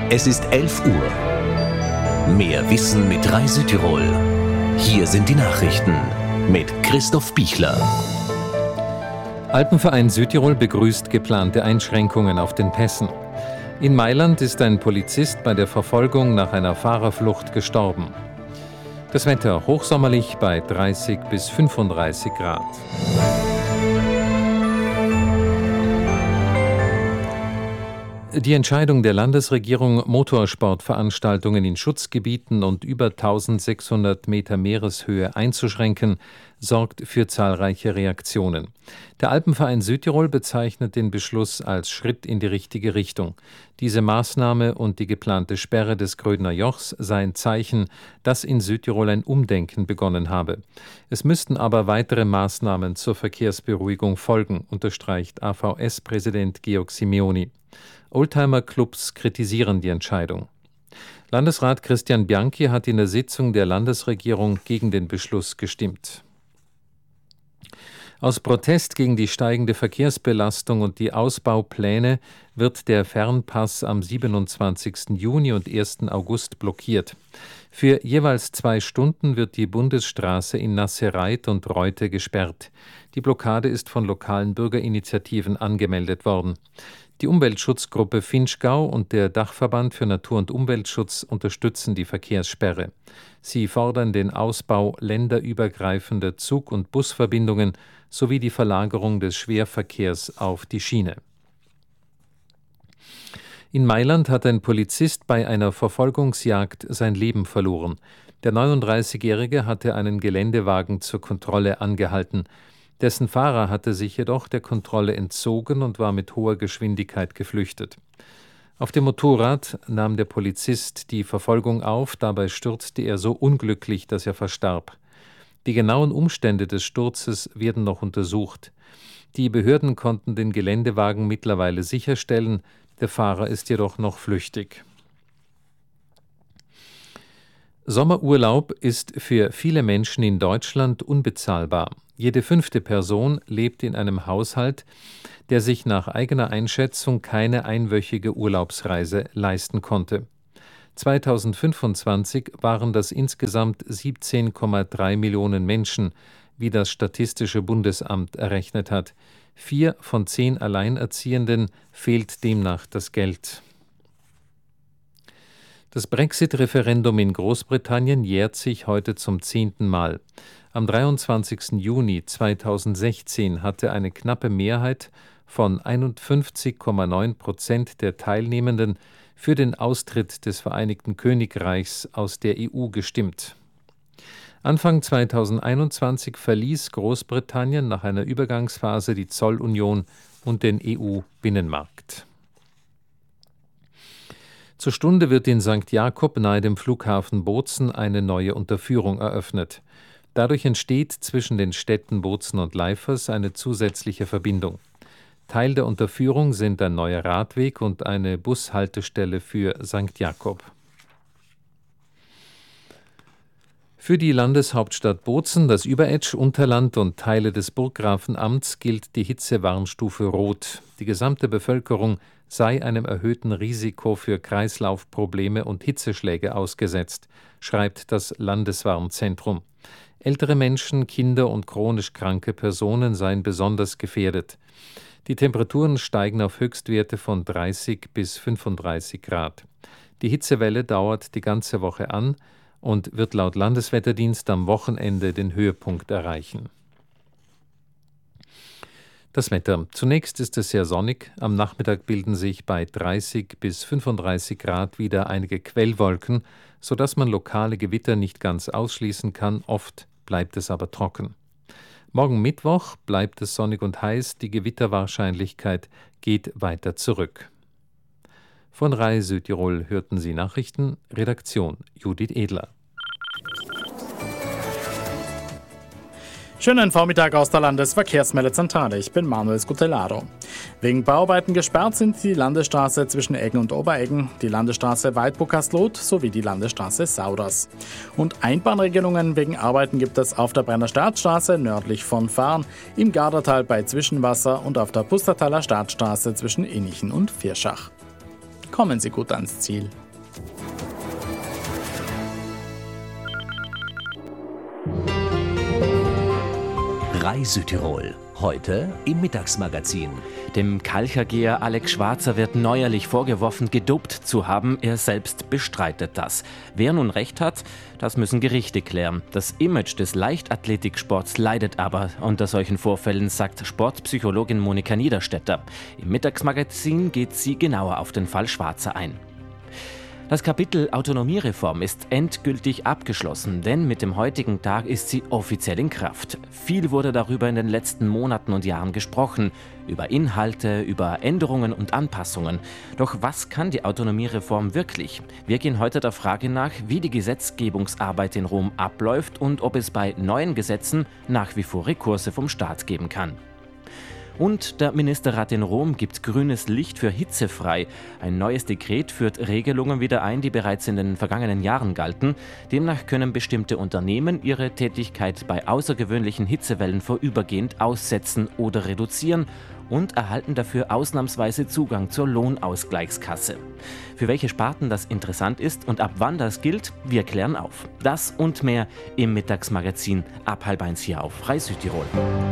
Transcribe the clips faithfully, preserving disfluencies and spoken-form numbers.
Es ist elf Uhr. Mehr Wissen mit Rai Südtirol. Hier sind die Nachrichten mit Christoph Bichler. Alpenverein Südtirol begrüßt geplante Einschränkungen auf den Pässen. In Mailand ist ein Polizist bei der Verfolgung nach einer Fahrerflucht gestorben. Das Wetter hochsommerlich bei dreißig bis fünfunddreißig Grad. Die Entscheidung der Landesregierung, Motorsportveranstaltungen in Schutzgebieten und über eintausendsechshundert Meter Meereshöhe einzuschränken, sorgt für zahlreiche Reaktionen. Der Alpenverein Südtirol bezeichnet den Beschluss als Schritt in die richtige Richtung. Diese Maßnahme und die geplante Sperre des Grödner Jochs seien Zeichen, dass in Südtirol ein Umdenken begonnen habe. Es müssten aber weitere Maßnahmen zur Verkehrsberuhigung folgen, unterstreicht A V S-Präsident Georg Simeoni. Oldtimer-Clubs kritisieren die Entscheidung. Landesrat Christian Bianchi hat in der Sitzung der Landesregierung gegen den Beschluss gestimmt. Aus Protest gegen die steigende Verkehrsbelastung und die Ausbaupläne wird der Fernpass am siebenundzwanzigsten Juni und ersten August blockiert. Für jeweils zwei Stunden wird die Bundesstraße in Nassereit und Reute gesperrt. Die Blockade ist von lokalen Bürgerinitiativen angemeldet worden. Die Umweltschutzgruppe Vinschgau und der Dachverband für Natur- und Umweltschutz unterstützen die Verkehrssperre. Sie fordern den Ausbau länderübergreifender Zug- und Busverbindungen sowie die Verlagerung des Schwerverkehrs auf die Schiene. In Mailand hat ein Polizist bei einer Verfolgungsjagd sein Leben verloren. Der neununddreißigjährige hatte einen Geländewagen zur Kontrolle angehalten. Dessen Fahrer hatte sich jedoch der Kontrolle entzogen und war mit hoher Geschwindigkeit geflüchtet. Auf dem Motorrad nahm der Polizist die Verfolgung auf, dabei stürzte er so unglücklich, dass er verstarb. Die genauen Umstände des Sturzes werden noch untersucht. Die Behörden konnten den Geländewagen mittlerweile sicherstellen, der Fahrer ist jedoch noch flüchtig. Sommerurlaub ist für viele Menschen in Deutschland unbezahlbar. Jede fünfte Person lebt in einem Haushalt, der sich nach eigener Einschätzung keine einwöchige Urlaubsreise leisten konnte. zweitausendfünfundzwanzig waren das insgesamt siebzehn Komma drei Millionen Menschen, wie das Statistische Bundesamt errechnet hat. Vier von zehn Alleinerziehenden fehlt demnach das Geld. Das Brexit-Referendum in Großbritannien jährt sich heute zum zehnten Mal. Am dreiundzwanzigsten Juni zweitausendsechzehn hatte eine knappe Mehrheit von einundfünfzig Komma neun Prozent der Teilnehmenden für den Austritt des Vereinigten Königreichs aus der E U gestimmt. Anfang zweitausendeinundzwanzig verließ Großbritannien nach einer Übergangsphase die Zollunion und den E U-Binnenmarkt. Zur Stunde wird in Sankt Jakob nahe dem Flughafen Bozen eine neue Unterführung eröffnet. Dadurch entsteht zwischen den Städten Bozen und Leifers eine zusätzliche Verbindung. Teil der Unterführung sind ein neuer Radweg und eine Bushaltestelle für Sankt Jakob. Für die Landeshauptstadt Bozen, das Überetsch, Unterland und Teile des Burggrafenamts gilt die Hitzewarnstufe Rot. Die gesamte Bevölkerung sei einem erhöhten Risiko für Kreislaufprobleme und Hitzeschläge ausgesetzt, schreibt das Landeswarnzentrum. Ältere Menschen, Kinder und chronisch kranke Personen seien besonders gefährdet. Die Temperaturen steigen auf Höchstwerte von dreißig bis fünfunddreißig Grad. Die Hitzewelle dauert die ganze Woche an und wird laut Landeswetterdienst am Wochenende den Höhepunkt erreichen. Das Wetter. Zunächst ist es sehr sonnig. Am Nachmittag bilden sich bei dreißig bis fünfunddreißig Grad wieder einige Quellwolken, sodass man lokale Gewitter nicht ganz ausschließen kann. Oft bleibt es aber trocken. Morgen Mittwoch bleibt es sonnig und heiß. Die Gewitterwahrscheinlichkeit geht weiter zurück. Von Rai Südtirol hörten Sie Nachrichten. Redaktion Judith Edler. Schönen Vormittag aus der Landesverkehrsmeldezentrale. Ich bin Manuel Scutellaro. Wegen Bauarbeiten gesperrt sind die Landesstraße zwischen Eggen und Obereggen, die Landesstraße Waldburg-Kastelroth sowie die Landesstraße Sauders. Und Einbahnregelungen wegen Arbeiten gibt es auf der Brenner Staatsstraße nördlich von Fahren, im Gardertal bei Zwischenwasser und auf der Pustertaler Staatsstraße zwischen Innichen und Vierschach. Kommen Sie gut ans Ziel. Reisütirol. Heute im Mittagsmagazin. Dem Kalchageher Alex Schwarzer wird neuerlich vorgeworfen, gedopt zu haben. Er selbst bestreitet das. Wer nun recht hat, das müssen Gerichte klären. Das Image des Leichtathletiksports leidet aber unter solchen Vorfällen, sagt Sportpsychologin Monika Niederstetter. Im Mittagsmagazin geht sie genauer auf den Fall Schwarzer ein. Das Kapitel Autonomiereform ist endgültig abgeschlossen, denn mit dem heutigen Tag ist sie offiziell in Kraft. Viel wurde darüber in den letzten Monaten und Jahren gesprochen, über Inhalte, über Änderungen und Anpassungen. Doch was kann die Autonomiereform wirklich? Wir gehen heute der Frage nach, wie die Gesetzgebungsarbeit in Rom abläuft und ob es bei neuen Gesetzen nach wie vor Rekurse vom Staat geben kann. Und der Ministerrat in Rom gibt grünes Licht für hitzefrei. Ein neues Dekret führt Regelungen wieder ein, die bereits in den vergangenen Jahren galten. Demnach können bestimmte Unternehmen ihre Tätigkeit bei außergewöhnlichen Hitzewellen vorübergehend aussetzen oder reduzieren und erhalten dafür ausnahmsweise Zugang zur Lohnausgleichskasse. Für welche Sparten das interessant ist und ab wann das gilt, wir klären auf. Das und mehr im Mittagsmagazin ab halb eins hier auf Reis Südtirol.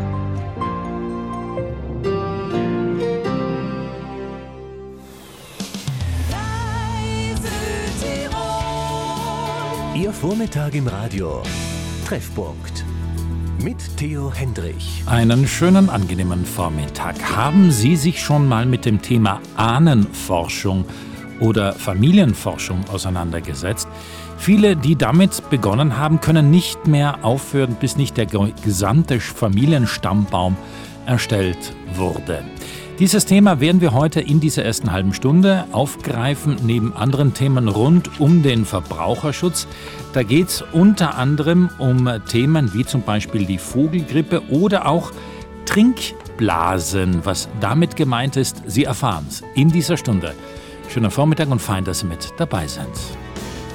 Ihr Vormittag im Radio. Treffpunkt. Mit Theo Hendrich. Einen schönen, angenehmen Vormittag. Haben Sie sich schon mal mit dem Thema Ahnenforschung oder Familienforschung auseinandergesetzt? Viele, die damit begonnen haben, können nicht mehr aufhören, bis nicht der gesamte Familienstammbaum erstellt wurde. Dieses Thema werden wir heute in dieser ersten halben Stunde aufgreifen, neben anderen Themen rund um den Verbraucherschutz. Da geht es unter anderem um Themen wie zum Beispiel die Vogelgrippe oder auch Trinkblasen. Was damit gemeint ist, Sie erfahren es in dieser Stunde. Schönen Vormittag und fein, dass Sie mit dabei sind.